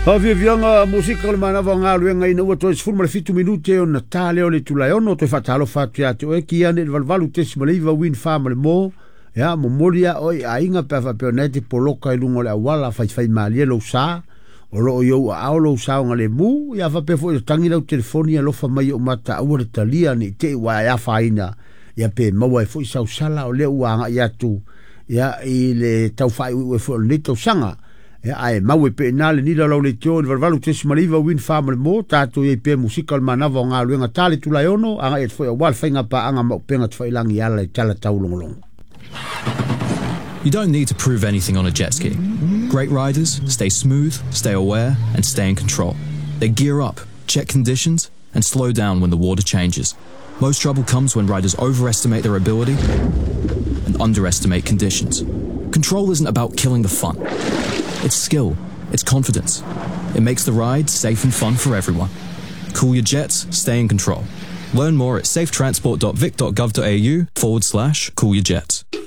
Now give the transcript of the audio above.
Havia vianga musical mana vanga luenga ina ua toi sfulma le fitu minute o Natale o le tulai ono toi fatalo fatu ya te oeki ane valvalu tesi maleiva win farm le mo ya momoria oi ainga pefa peonete poloka i lungo le awala fai malie lo sa o lo yo a lo sa nga le mu ya fa pefo i tangi lau telefoni lo fa mai o mata ua le talia ni te wa ya faina ya pe maua e fo i sau sala o le uanga ya tu ya i le tau fai ue fo le to sanga ya ai mawe pe nale ni la le tio de valvalu tesi maliva win farm le mo tato e pe musical manava nga luenga tale tulai ono anga e foi wal fainga pa anga mo penga tfai langi ala e tala tau longolong. You don't need to prove anything on a jet ski. Great riders stay smooth, stay aware, and stay in control. They gear up, check conditions, and slow down when the water changes. Most trouble comes when riders overestimate their ability and underestimate conditions. Control isn't about killing the fun. It's skill, it's confidence. It makes the ride safe and fun for everyone. Cool your jets, stay in control. Learn more at safetransport.vic.gov.au/coolyourjets.